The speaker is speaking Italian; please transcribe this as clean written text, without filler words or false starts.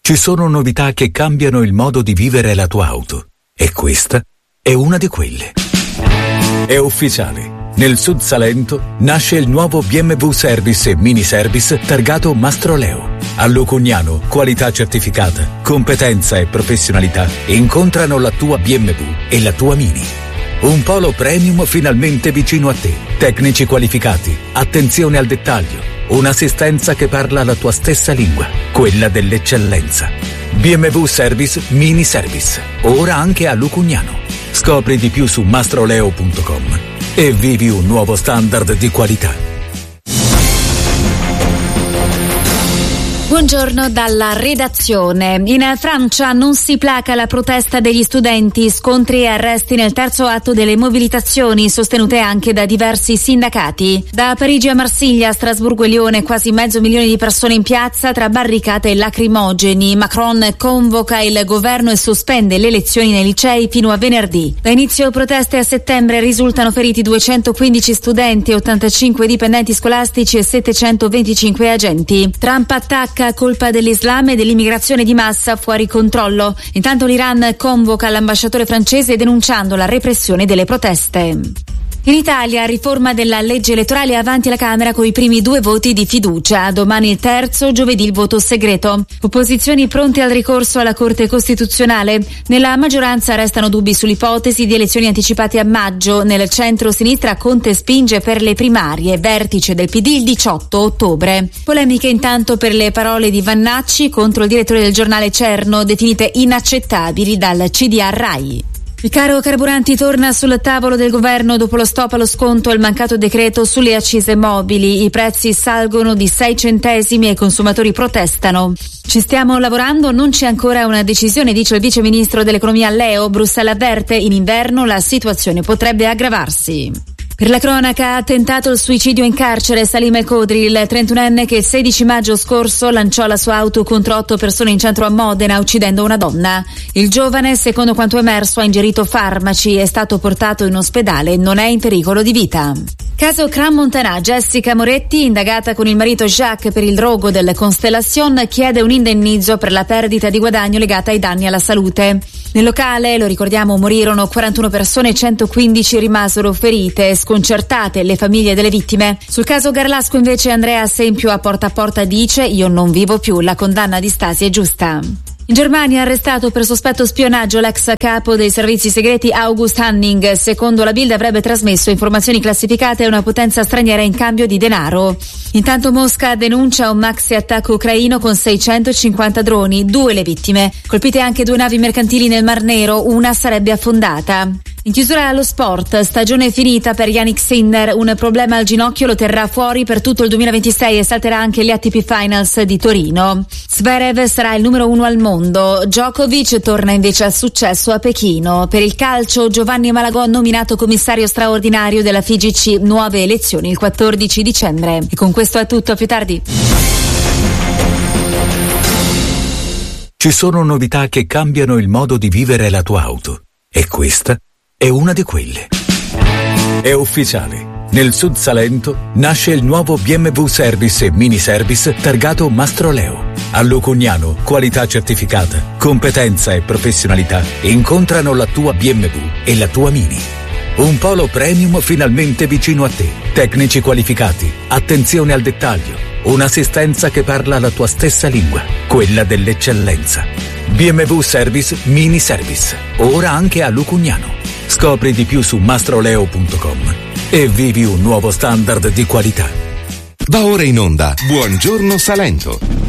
Ci sono novità che cambiano il modo di vivere la tua auto. E questa è una di quelle. È ufficiale. Nel Sud Salento nasce il nuovo BMW Service e Mini Service targato Mastroleo. A Lucugnano, qualità certificata, competenza e professionalità incontrano la tua BMW e la tua Mini. Un polo premium finalmente vicino a te. Tecnici qualificati, attenzione al dettaglio, un'assistenza che parla la tua stessa lingua, quella dell'eccellenza. BMW Service Mini Service, ora anche a Lucugnano. Scopri di più su mastroleo.com e vivi un nuovo standard di qualità. Buongiorno dalla redazione. In Francia non si placa la protesta degli studenti, scontri e arresti nel terzo atto delle mobilitazioni sostenute anche da diversi sindacati. Da Parigi a Marsiglia, Strasburgo e Lione, quasi 500.000 di persone in piazza tra barricate e lacrimogeni. Macron convoca il governo e sospende le lezioni nei licei fino a venerdì. Da inizio proteste a settembre risultano feriti 215 studenti, 85 dipendenti scolastici e 725 agenti. Trump attacca colpa dell'Islam e dell'immigrazione di massa fuori controllo. Intanto l'Iran convoca l'ambasciatore francese denunciando la repressione delle proteste. In Italia, riforma della legge elettorale avanti alla Camera con i primi 2 voti di fiducia. Domani il terzo, giovedì il voto segreto. Opposizioni pronte al ricorso alla Corte Costituzionale. Nella maggioranza restano dubbi sull'ipotesi di elezioni anticipate a maggio. Nel centro-sinistra Conte spinge per le primarie, vertice del PD il 18 ottobre. Polemiche intanto per le parole di Vannacci contro il direttore del giornale Cerno, definite inaccettabili dal CDA Rai. Il caro carburanti torna sul tavolo del governo dopo lo stop allo sconto e il mancato decreto sulle accise mobili. I prezzi salgono di 6 centesimi e i consumatori protestano. Ci stiamo lavorando, non c'è ancora una decisione, dice il vice ministro dell'economia Leo. Bruxelles avverte, in inverno la situazione potrebbe aggravarsi. Per la cronaca, ha tentato il suicidio in carcere Salim El Kodri, il 31enne che il 16 maggio scorso lanciò la sua auto contro 8 persone in centro a Modena, uccidendo una donna. Il giovane, secondo quanto emerso, ha ingerito farmaci, è stato portato in ospedale e non è in pericolo di vita. Caso Cran Montana, Jessica Moretti, indagata con il marito Jacques per il rogo del Constellation, chiede un indennizzo per la perdita di guadagno legata ai danni alla salute. Nel locale, lo ricordiamo, morirono 41 persone e 115 rimasero ferite. Sconcertate le famiglie delle vittime. Sul caso Garlasco invece Andrea Sempio a porta dice: io non vivo più, la condanna di Stasi è giusta. In Germania arrestato per sospetto spionaggio l'ex capo dei servizi segreti August Hanning. Secondo la Bild avrebbe trasmesso informazioni classificate a una potenza straniera in cambio di denaro. Intanto Mosca denuncia un maxi attacco ucraino con 650 droni, 2 le vittime. Colpite anche 2 navi mercantili nel Mar Nero, una sarebbe affondata. In chiusura allo sport, stagione finita per Jannik Sinner, un problema al ginocchio lo terrà fuori per tutto il 2026 e salterà anche gli ATP Finals di Torino. Zverev sarà il numero 1 al mondo, Djokovic torna invece al successo a Pechino. Per il calcio, Giovanni Malagò nominato commissario straordinario della FIGC, nuove elezioni il 14 dicembre. E con questo è tutto, a più tardi. Ci sono novità che cambiano il modo di vivere la tua auto. E questa è una di quelle. È ufficiale. Nel Sud Salento nasce il nuovo BMW Service e Mini Service targato Mastroleo. A Lucugnano, qualità certificata, competenza e professionalità incontrano la tua BMW e la tua Mini. Un polo premium finalmente vicino a te. Tecnici qualificati, attenzione al dettaglio, un'assistenza che parla la tua stessa lingua, quella dell'eccellenza. BMW Service Mini Service, ora anche a Lucugnano. Scopri di più su mastroleo.com e vivi un nuovo standard di qualità. Va ora in onda Buongiorno Salento.